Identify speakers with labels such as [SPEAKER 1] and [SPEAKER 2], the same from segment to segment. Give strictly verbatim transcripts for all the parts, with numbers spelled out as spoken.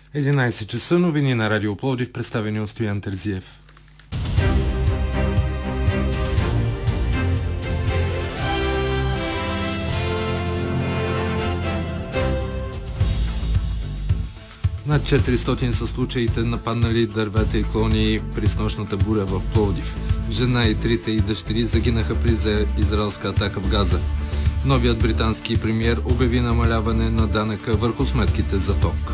[SPEAKER 1] единайсет часа, новини на Радио Пловдив, представени от Стоян Терзиев. Над четиристотин са случаите на паднали дървета и клони при снощната буря в Пловдив. Жена и трите й дъщери загинаха при израелска атака в Газа. Новият британски премиер обяви намаляване на данъка върху сметките за ток.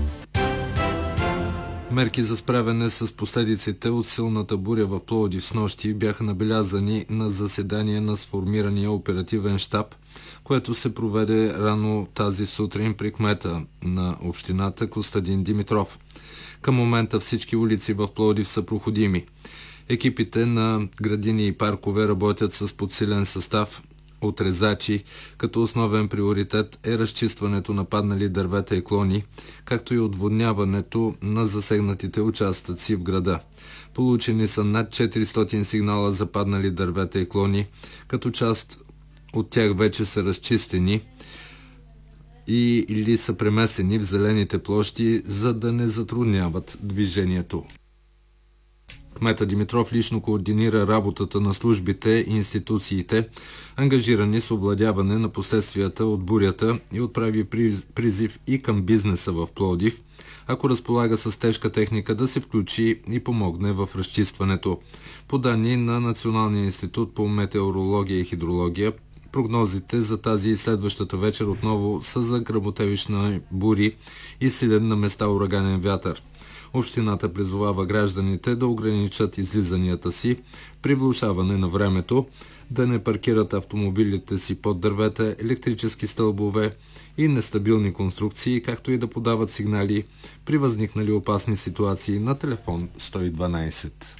[SPEAKER 1] Мерки за справяне с последиците от силната буря в Пловдив снощи бяха набелязани на заседание на сформирания оперативен щаб, което се проведе рано тази сутрин при кмета на общината Костадин Димитров. Към момента всички улици в Пловдив са проходими. Екипите на градини и паркове работят с подсилен състав от резачи, като основен приоритет е разчистването на паднали дървета и клони, както и отводняването на засегнатите участъци в града. Получени са над четиристотин сигнала за паднали дървета и клони, като част от тях вече са разчистени и или са преместени в зелените площи, за да не затрудняват движението. Кмета Димитров лично координира работата на службите и институциите, ангажирани с овладяване на последствията от бурята, и отправи призив и към бизнеса в Пловдив, ако разполага с тежка техника, да се включи и помогне в разчистването. По данни на Националния институт по метеорология и хидрология, прогнозите за тази и следващата вечер отново са за гръмотевична бури и силен на места ураганен вятър. Общината призовава гражданите да ограничат излизанията си при влошаване на времето, да не паркират автомобилите си под дървета, електрически стълбове и нестабилни конструкции, както и да подават сигнали при възникнали опасни ситуации на телефон сто и дванайсет.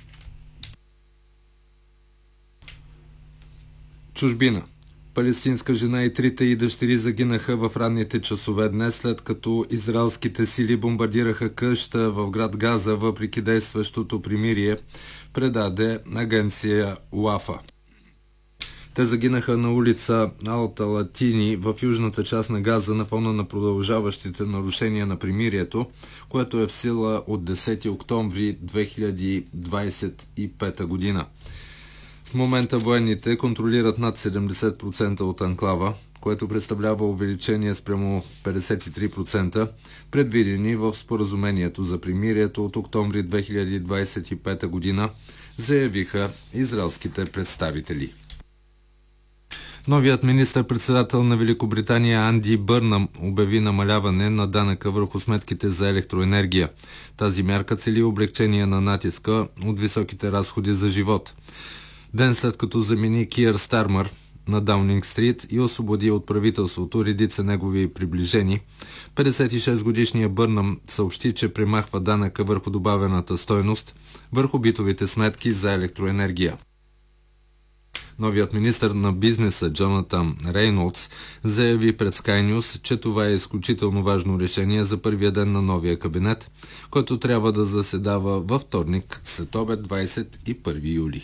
[SPEAKER 1] Чужбина. Палестинска жена и трите й дъщери загинаха в ранните часове днес, след като израелските сили бомбардираха къща в град Газа, въпреки действащото примирие, предаде агенция Уафа. Те загинаха на улица Алт-Латини в южната част на Газа на фона на продължаващите нарушения на примирието, което е в сила от десети октомври две хиляди двадесет и пета година. В момента военните контролират над седемдесет процента от анклава, което представлява увеличение спрямо петдесет и три процента, предвидени в споразумението за примирието от октомври две хиляди двадесет и пета година, заявиха израелските представители. Новият министър-председател на Великобритания Анди Бърнъм обяви намаляване на данъка върху сметките за електроенергия. Тази мярка цели облегчение на натиска от високите разходи за живот. Ден след като замени Киър Стармър на Даунинг Стрит и освободи от правителството редица негови приближени, петдесет и шест годишният Бърнъм съобщи, че премахва данъка върху добавената стойност върху битовите сметки за електроенергия. Новият министър на бизнеса Джонатан Рейнолдс заяви пред Sky News, че това е изключително важно решение за първия ден на новия кабинет, който трябва да заседава във вторник след обед, двадесет и първи юли.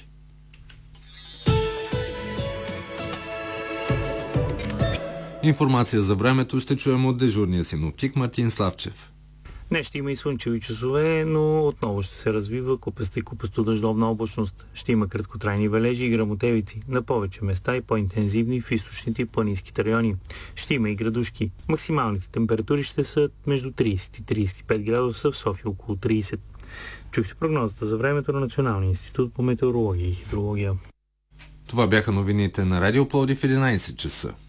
[SPEAKER 1] Информация за времето ще чуем от дежурния синоптик Мартин Славчев.
[SPEAKER 2] Днес ще има и слънчеви часове, но отново ще се развива купаста и купасто-дъждовна облачност. Ще има краткотрайни валежи и гръмотевици на повече места и по-интензивни в източните и планинските райони. Ще има и градушки. Максималните температури ще са между тридесет и тридесет и пет градуса, в София около тридесет. Чухте прогнозата за времето на Националния институт по метеорология и хидрология.
[SPEAKER 1] Това бяха новините на Радио Пловдив в единайсет часа.